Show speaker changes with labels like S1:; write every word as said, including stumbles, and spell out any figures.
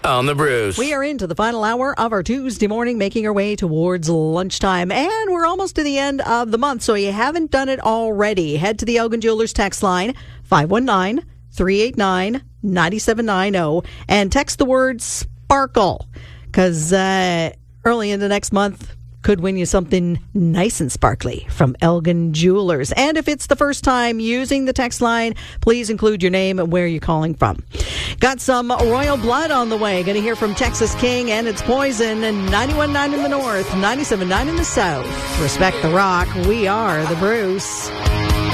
S1: on the Bruce.
S2: We are into the final hour of our Tuesday morning, making our way towards lunchtime. And we're almost to the end of the month, so you haven't done it already. Head to the Elgin Jewelers text line, five one nine, three eight nine, nine seven nine zero, and text the word sparkle, because uh, early into next month could win you something nice and sparkly from Elgin Jewelers. And if it's the first time using the text line, please include your name and where you're calling from. Got some Royal Blood on the way. Going to hear from Texas King and It's Poison, and ninety-one point nine in the north, ninety-seven point nine in the south. Respect the rock. We are the Bruce.